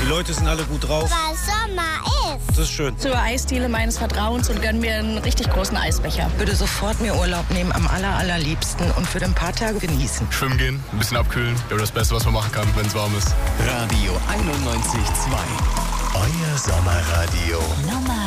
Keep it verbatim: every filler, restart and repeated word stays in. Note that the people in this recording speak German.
Leute sind alle gut drauf. Weil Sommer ist. Das ist schön. Zur Eisdiele meines Vertrauens und gönn mir einen richtig großen Eisbecher. Würde sofort mir Urlaub nehmen, am aller, allerliebsten und für ein paar Tage genießen. Schwimmen gehen, ein bisschen abkühlen. Ja, das Beste, was man machen kann, wenn es warm ist. Radio einundneunzig Komma zwei. Euer Sommerradio. Nummer